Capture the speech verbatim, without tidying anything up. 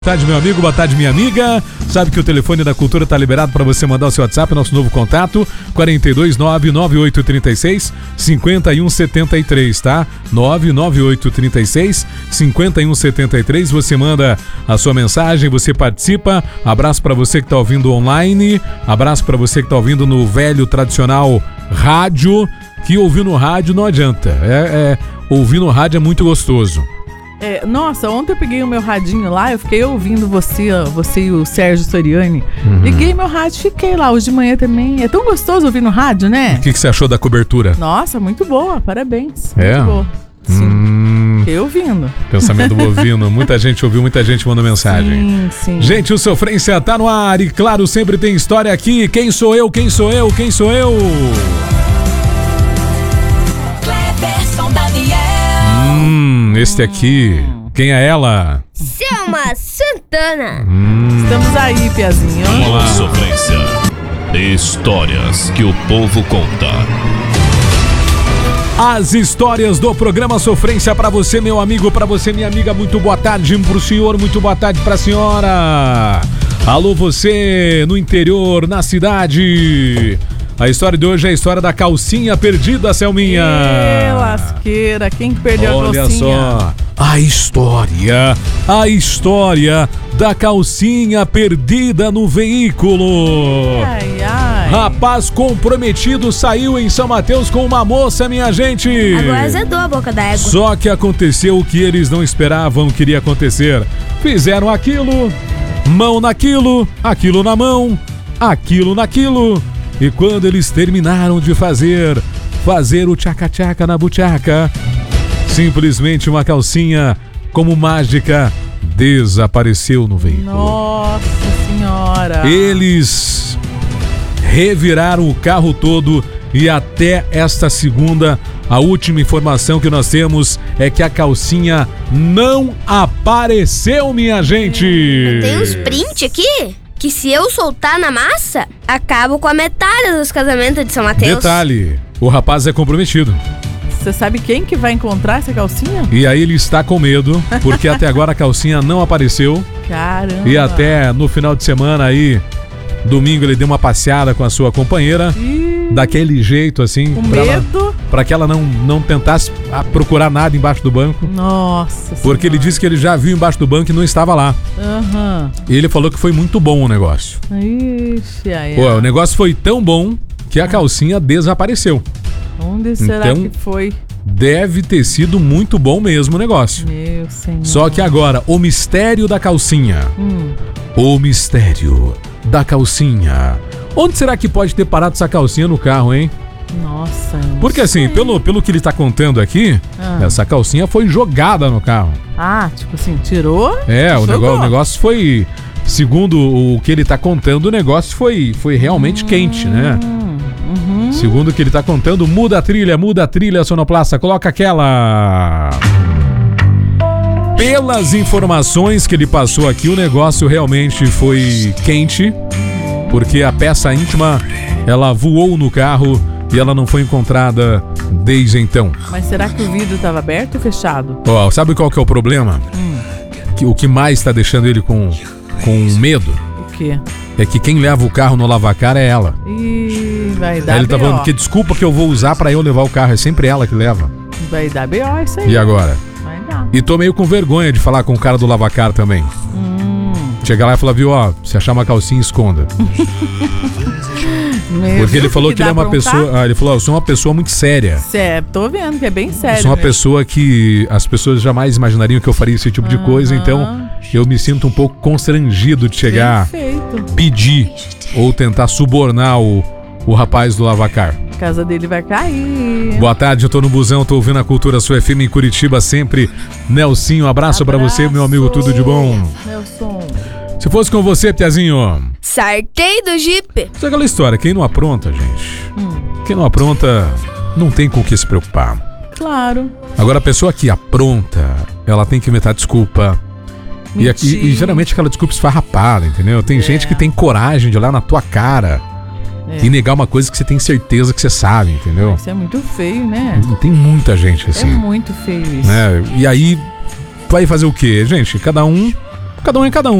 Boa tarde, meu amigo, boa tarde, minha amiga. Sabe que o telefone da Cultura tá liberado para você mandar o seu WhatsApp, nosso novo contato, quatro dois nove, nove oito três seis, cinco um sete três, tá? nove nove oito três seis, cinco um sete três. Você manda a sua mensagem, você participa. Abraço para você que tá ouvindo online, abraço para você que tá ouvindo no velho tradicional rádio, que ouvir no rádio não adianta. É, é, ouvir no rádio é muito gostoso. É, nossa, ontem eu peguei o meu radinho lá, eu fiquei ouvindo você, ó, você e o Sérgio Soriani. Uhum. Liguei meu rádio, fiquei lá hoje de manhã também. É tão gostoso ouvir no rádio, né? O que, que você achou da cobertura? Nossa, muito boa, parabéns. É? Muito boa. Sim. Hum... Fiquei ouvindo. Pensamento bovino. Muita gente ouviu, muita gente mandou mensagem. Sim, sim. Gente, o Sofrência tá no ar e claro, sempre tem história aqui. Quem sou eu? Quem sou eu? Quem sou eu? Hum, este aqui. Quem é ela? Selma Santana. Hum. Estamos aí, Piazinho. Vamos lá. Sofrência. Histórias que o povo conta. As histórias do programa Sofrência para você, meu amigo, para você, minha amiga. Muito boa tarde pro senhor, muito boa tarde pra senhora. Alô, você no interior, na cidade. A história de hoje é a história da calcinha perdida, Selminha. Ê, lasqueira, quem perdeu Olha a calcinha? Olha só, a história, a história da calcinha perdida no veículo. Ai, ai. Rapaz comprometido saiu em São Mateus com uma moça, minha gente. Agora azedou a boca da égua. Só que aconteceu o que eles não esperavam que iria acontecer. Fizeram aquilo, mão naquilo, aquilo na mão, aquilo naquilo. E quando eles terminaram de fazer, fazer o tchaca-tchaca na buchaca, simplesmente uma calcinha, como mágica, desapareceu no veículo. Nossa senhora! Eles reviraram o carro todo e até esta segunda, a última informação que nós temos é que a calcinha não apareceu, minha gente! Tem uns print aqui? Que se eu soltar na massa, acabo com a metade dos casamentos de São Mateus. Detalhe, o rapaz é comprometido. Você sabe quem que vai encontrar essa calcinha? E aí ele está com medo, porque até agora a calcinha não apareceu. Caramba! E até no final de semana aí, domingo, ele deu uma passeada com a sua companheira. Ih, daquele jeito assim, com pra medo? Ela, pra que ela não, não tentasse procurar nada embaixo do banco. Nossa Porque senhora. ele disse que ele já viu embaixo do banco e não estava lá. Aham. Uhum. E ele falou que foi muito bom o negócio. Ixi, ai, Pô, ai. o negócio foi tão bom que a calcinha desapareceu. Onde será Então, que foi? Deve ter sido muito bom mesmo o negócio. Meu senhor. Só que agora, o mistério da calcinha. Hum. O mistério da calcinha. Onde será que pode ter parado essa calcinha no carro, hein? Nossa. Porque assim, pelo, pelo que ele tá contando aqui, Ah. essa calcinha foi jogada no carro. Ah, tipo assim, tirou? É, o Jogou. negócio, o negócio foi... Segundo o que ele tá contando, o negócio foi, foi realmente hum, quente, né? Uhum. Segundo o que ele tá contando, muda a trilha, muda a trilha, sonoplasta, coloca aquela... Pelas informações que ele passou aqui, o negócio realmente foi quente, porque a peça íntima, ela voou no carro e ela não foi encontrada desde então. Mas será que o vidro estava aberto ou fechado? Ó, sabe qual que é o problema? Hum. Que, o que mais está deixando ele com, com medo O quê? é que quem leva o carro no lavacar é ela. Ih, vai dar Aí ele tá B O. falando que desculpa que eu vou usar pra eu levar o carro, é sempre ela que leva. Vai dar B O isso aí. E agora? Vai dar. E tô meio com vergonha de falar com o cara do lavacar também. Hum. Chegar lá e falar, viu, ó, se achar uma calcinha, esconda. Meu Porque ele Deus, falou que que ele é dá uma pra untar? pessoa. Ah, ele falou, ó, eu sou uma pessoa muito séria. Cé, tô vendo que é bem Eu sério. sou uma mesmo. pessoa que as pessoas jamais imaginariam que eu faria esse tipo de coisa, então eu me sinto um pouco constrangido de chegar, Perfeito. pedir ou tentar subornar o, o rapaz do lavacar. A casa dele vai cair. Boa tarde, eu tô no busão, tô ouvindo a Cultura Sua F M em Curitiba sempre. Nelsinho, abraço, pra você, meu amigo, tudo de bom. Nelson. Se fosse com você, Piazinho, Sartei do Jeep. isso é aquela história, quem não apronta, gente, Hum. quem não apronta não tem com o que se preocupar. Claro. Agora a pessoa que apronta, ela tem que inventar desculpa. E, aqui, e geralmente aquela desculpa esfarrapada, entendeu? Tem É. gente que tem coragem de olhar na tua cara É. e negar uma coisa que você tem certeza que você sabe, entendeu? Isso é muito feio, né? Tem muita gente É assim, muito feio isso. né? E aí vai fazer o quê? Gente, cada um Cada um é cada um.